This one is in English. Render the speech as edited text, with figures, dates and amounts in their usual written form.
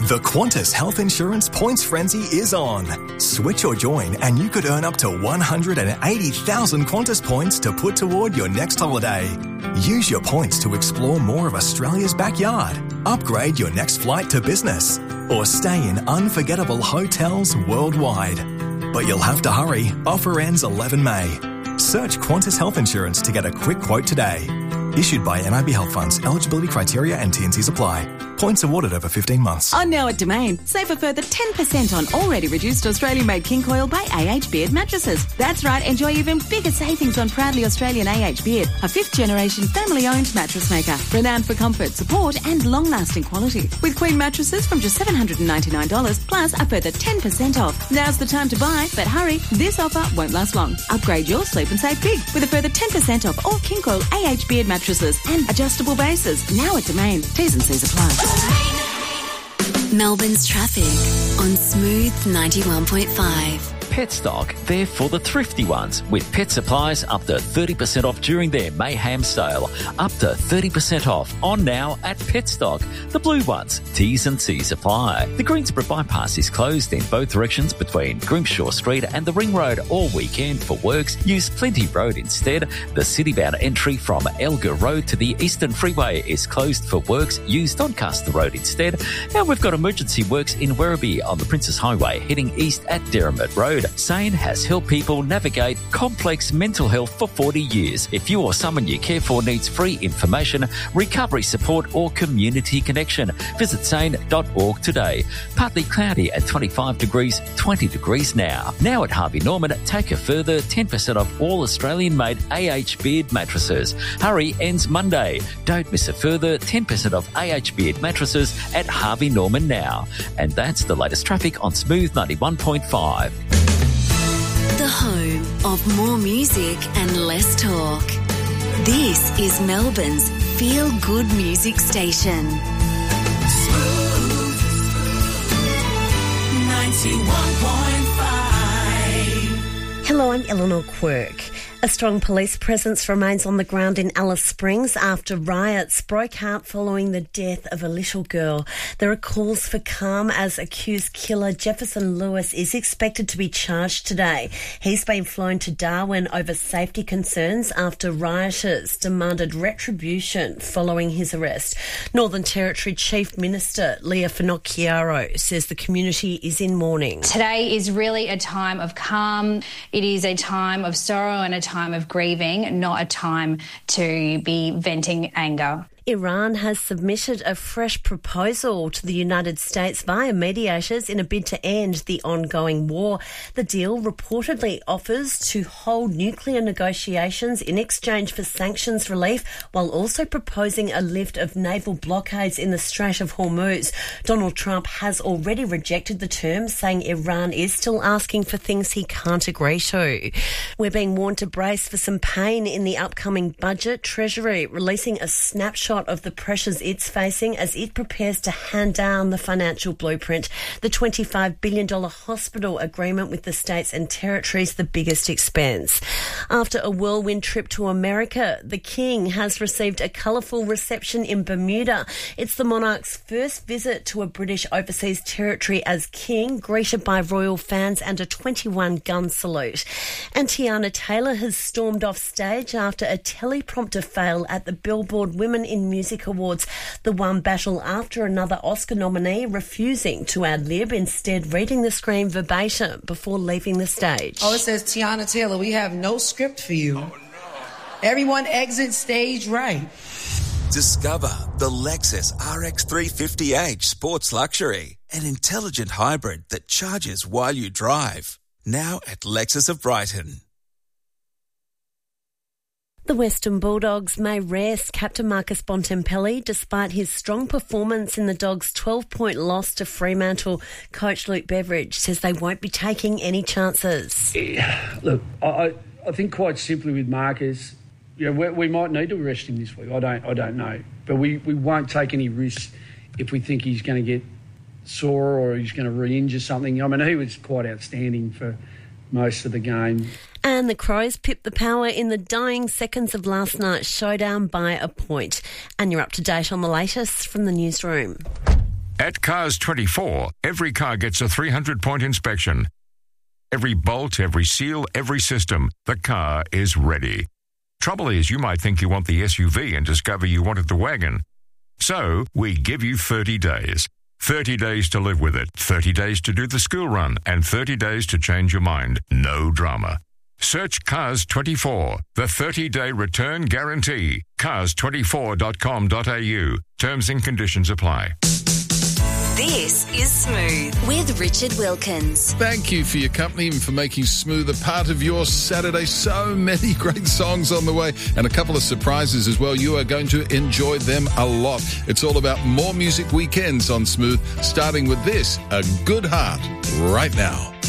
The Qantas Health Insurance Points Frenzy is on. Switch or join and you could earn up to 180,000 Qantas points to put toward your next holiday. Use your points to explore more of Australia's backyard, upgrade your next flight to business, or stay in unforgettable hotels worldwide. But you'll have to hurry. Offer ends 11 May. Search Qantas Health Insurance to get a quick quote today. Issued by NIB Health Funds. Eligibility criteria and T&Cs apply. Points awarded over 15 months. On Now at Domain, save a further 10% on already reduced Australian-made King Coil by AH Beard mattresses. That's right, enjoy even bigger savings on proudly Australian AH Beard, a fifth-generation family-owned mattress maker, renowned for comfort, support and long-lasting quality. With Queen mattresses from just $799, plus a further 10% off. Now's the time to buy, but hurry, this offer won't last long. Upgrade your sleep and save big with a further 10% off all King Coil AH Beard mattresses and adjustable bases. Now at Domain. T's and C's apply. Melbourne's traffic on Smooth 91.5. Petstock, they're for the thrifty ones, with pet supplies up to 30% off during their Mayhem sale. Up to 30% off on now at Petstock. The blue ones, T's and C's apply. The Greensboro bypass is closed in both directions between Grimshaw Street and the Ring Road all weekend for works. Use Plenty Road instead. The city-bound entry from Elgar Road to the Eastern Freeway is closed for works. Use Doncaster Road instead. Now we've got emergency works in Werribee on the Princess Highway heading east at Derrimut Road. SANE has helped people navigate complex mental health for 40 years. If you or someone you care for needs free information, recovery support or community connection, visit sane.org today. Partly cloudy at 25 degrees, 20 degrees now. Now at Harvey Norman, take a further 10% off all Australian-made AH Beard mattresses. Hurry ends Monday. Don't miss a further 10% off AH Beard mattresses at Harvey Norman now. And that's the latest traffic on Smooth 91.5. The home of more music and less talk. This is Melbourne's feel-good music station. Smooth 91.5. Hello, I'm Eleanor Quirk. A strong police presence remains on the ground in Alice Springs after riots broke out following the death of a little girl. There are calls for calm as accused killer Jefferson Lewis is expected to be charged today. He's been flown to Darwin over safety concerns after rioters demanded retribution following his arrest. Northern Territory Chief Minister Leah Finocchiaro says the community is in mourning. Today is really a time of calm. It is a time of sorrow and a time of grieving, not a time to be venting anger. Iran has submitted a fresh proposal to the United States via mediators in a bid to end the ongoing war. The deal reportedly offers to hold nuclear negotiations in exchange for sanctions relief, while also proposing a lift of naval blockades in the Strait of Hormuz. Donald Trump has already rejected the terms, saying Iran is still asking for things he can't agree to. We're being warned to brace for some pain in the upcoming budget. Treasury releasing a snapshot of the pressures it's facing as it prepares to hand down the financial blueprint. The $25 billion hospital agreement with the states and territories, the biggest expense. After a whirlwind trip to America, the King has received a colourful reception in Bermuda. It's the monarch's first visit to a British overseas territory as King, greeted by royal fans and a 21-gun salute. And Tiana Taylor has stormed off stage after a teleprompter fail at the Billboard Women in Music Awards. The one battle after another Oscar nominee refusing to ad-lib, instead reading the screen verbatim before leaving the stage. Oh, it says, Tiana Taylor, we have no script for you. Oh, no. Everyone exit stage right. Discover the Lexus RX 350h Sports Luxury, an intelligent hybrid that charges while you drive. Now at Lexus of Brighton. The Western Bulldogs may rest Captain Marcus Bontempelli despite his strong performance in the Dogs' 12-point loss to Fremantle. Coach Luke Beveridge says they won't be taking any chances. Yeah, look, I think quite simply with Marcus, you know, we might need to arrest him this week. I don't know, but we won't take any risks if we think he's going to get sore or he's going to re-injure something. I mean, he was quite outstanding for most of the game. And the Crows pipped the Power in the dying seconds of last night's showdown by a point. And you're up to date on the latest from the newsroom. At Cars 24, every car gets a 300-point inspection. Every bolt, every seal, every system, the car is ready. Trouble is, you might think you want the SUV and discover you wanted the wagon. So, we give you 30 days. 30 days to live with it, 30 days to do the school run, and 30 days to change your mind. No drama. Search Cars 24, the 30-day return guarantee. Cars24.com.au. Terms and conditions apply. This is Smooth with Richard Wilkins. Thank you for your company and for making Smooth a part of your Saturday. So many great songs on the way and a couple of surprises as well. You are going to enjoy them a lot. It's all about more music weekends on Smooth, starting with this, A Good Heart, right now.